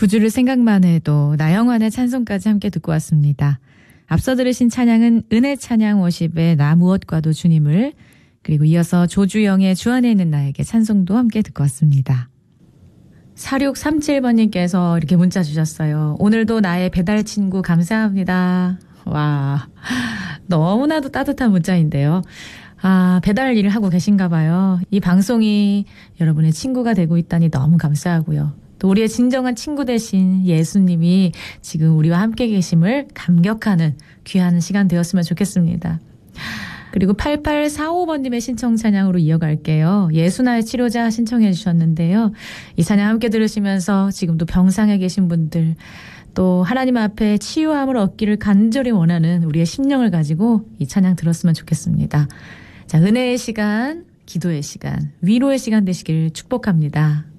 구주를 생각만 해도 나영환의 찬송까지 함께 듣고 왔습니다. 앞서 들으신 찬양은 은혜 찬양 워십의 나 무엇과도 주님을, 그리고 이어서 조주영의 주 안에 있는 나에게 찬송도 함께 듣고 왔습니다. 4637번님께서 이렇게 문자 주셨어요. 오늘도 나의 배달 친구 감사합니다. 와, 너무나도 따뜻한 문자인데요. 아, 배달 일을 하고 계신가 봐요. 이 방송이 여러분의 친구가 되고 있다니 너무 감사하고요. 또 우리의 진정한 친구 되신 예수님이 지금 우리와 함께 계심을 감격하는 귀한 시간 되었으면 좋겠습니다. 그리고 8845번님의 신청 찬양으로 이어갈게요. 예수나의 치료자 신청해 주셨는데요. 이 찬양 함께 들으시면서 지금도 병상에 계신 분들, 또 하나님 앞에 치유함을 얻기를 간절히 원하는 우리의 심령을 가지고 이 찬양 들었으면 좋겠습니다. 자, 은혜의 시간, 기도의 시간, 위로의 시간 되시길 축복합니다.